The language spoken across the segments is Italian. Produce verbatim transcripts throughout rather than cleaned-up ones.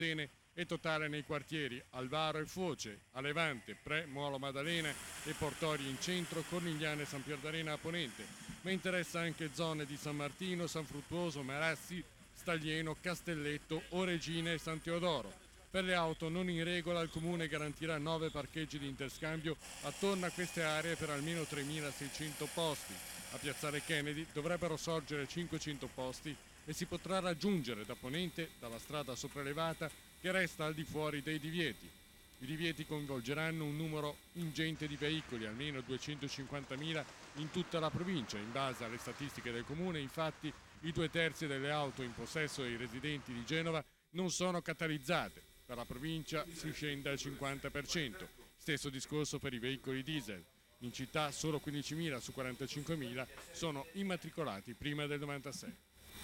e totale nei quartieri Alvaro e Foce, a Levante, Pre, Molo Maddalena e Portoria in centro, Cornigliano e San Pierdarena a ponente, ma interessa anche zone di San Martino, San Fruttuoso, Marassi, Staglieno, Castelletto, Oregina e San Teodoro. Per le auto non in regola il Comune garantirà nove parcheggi di interscambio attorno a queste aree per almeno tremilaseicento posti. A Piazzale Kennedy dovrebbero sorgere cinquecento posti e si potrà raggiungere da ponente dalla strada sopraelevata che resta al di fuori dei divieti. I divieti coinvolgeranno un numero ingente di veicoli, almeno duecentocinquantamila in tutta la provincia. In base alle statistiche del Comune, infatti, i due terzi delle auto in possesso dei residenti di Genova non sono catalizzate. Per la provincia si scende al cinquanta per cento. Stesso discorso per i veicoli diesel. In città solo quindicimila su quarantacinquemila sono immatricolati prima del novantasei.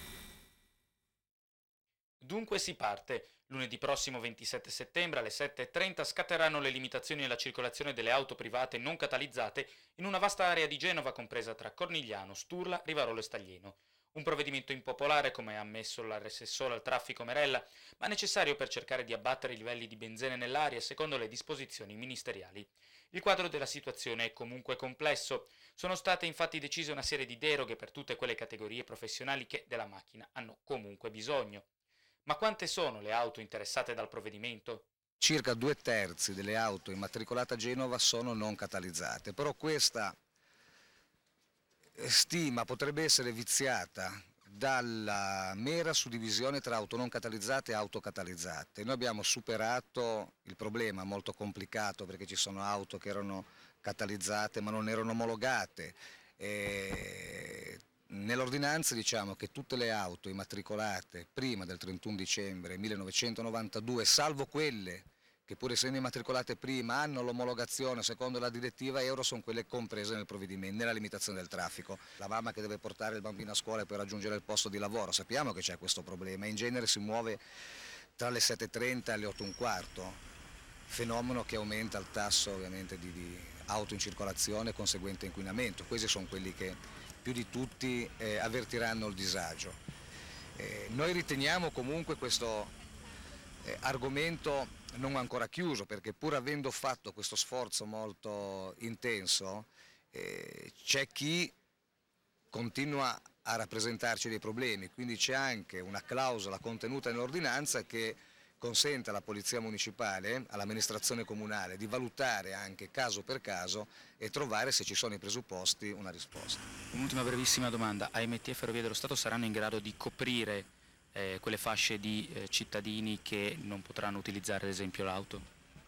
Dunque si parte. Lunedì prossimo ventisette settembre alle sette e trenta scatteranno le limitazioni alla circolazione delle auto private non catalizzate in una vasta area di Genova compresa tra Cornigliano, Sturla, Rivarolo e Staglieno. Un provvedimento impopolare, come ha ammesso l'assessore al traffico Merella, ma necessario per cercare di abbattere i livelli di benzene nell'aria secondo le disposizioni ministeriali. Il quadro della situazione è comunque complesso. Sono state infatti decise una serie di deroghe per tutte quelle categorie professionali che della macchina hanno comunque bisogno. Ma quante sono le auto interessate dal provvedimento? Circa due terzi delle auto immatricolate a Genova sono non catalizzate, però questa stima potrebbe essere viziata dalla mera suddivisione tra auto non catalizzate e auto catalizzate. Noi abbiamo superato il problema molto complicato perché ci sono auto che erano catalizzate ma non erano omologate. E nell'ordinanza diciamo che tutte le auto immatricolate prima del trentuno dicembre millenovecentonovantadue, salvo quelle che pur essendo immatricolate prima hanno l'omologazione secondo la direttiva Euro, sono quelle comprese nel provvedimento, nella limitazione del traffico. La mamma che deve portare il bambino a scuola e poi raggiungere il posto di lavoro, sappiamo che c'è questo problema, in genere si muove tra le sette e trenta e le otto e un quarto, fenomeno che aumenta il tasso ovviamente di, di auto in circolazione e conseguente inquinamento. Questi sono quelli che più di tutti eh, avvertiranno il disagio. Eh, noi riteniamo comunque questo eh, argomento non ancora chiuso, perché pur avendo fatto questo sforzo molto intenso eh, c'è chi continua a rappresentarci dei problemi, quindi c'è anche una clausola contenuta nell'ordinanza che consente alla Polizia Municipale, all'amministrazione comunale di valutare anche caso per caso e trovare, se ci sono i presupposti, una risposta. Un'ultima brevissima domanda: A M T e Ferrovie dello Stato saranno in grado di coprire eh, quelle fasce di eh, cittadini che non potranno utilizzare ad esempio l'auto?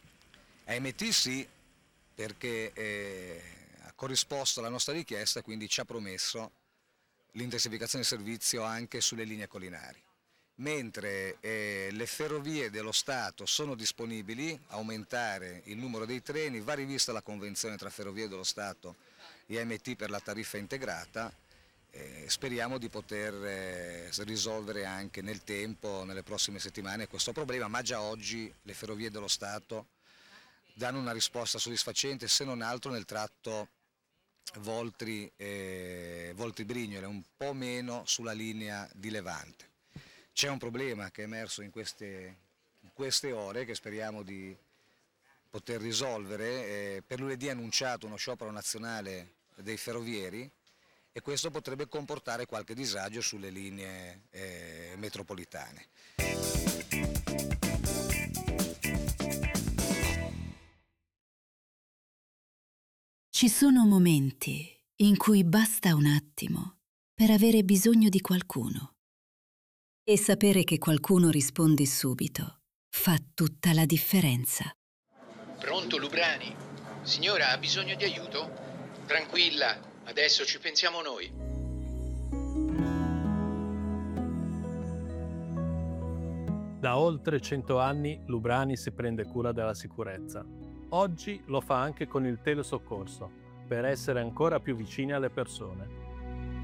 A M T sì, perché eh, ha corrisposto alla nostra richiesta, quindi ci ha promesso l'intensificazione del servizio anche sulle linee collinari. Mentre eh, le ferrovie dello Stato sono disponibili a aumentare il numero dei treni, va rivista la convenzione tra Ferrovie dello Stato e A M T per la tariffa integrata, eh, speriamo di poter eh, risolvere anche nel tempo, nelle prossime settimane, questo problema, ma già oggi le Ferrovie dello Stato danno una risposta soddisfacente, se non altro nel tratto Voltri, eh, Voltri-Brignole, un po' meno sulla linea di Levante. C'è un problema che è emerso in queste, in queste ore che speriamo di poter risolvere. Eh, per lunedì è annunciato uno sciopero nazionale dei ferrovieri e questo potrebbe comportare qualche disagio sulle linee eh, metropolitane. Ci sono momenti in cui basta un attimo per avere bisogno di qualcuno. E sapere che qualcuno risponde subito fa tutta la differenza. Pronto, Lubrani? Signora, ha bisogno di aiuto? Tranquilla, adesso ci pensiamo noi. Da oltre cento anni Lubrani si prende cura della sicurezza. Oggi lo fa anche con il telesoccorso, per essere ancora più vicini alle persone.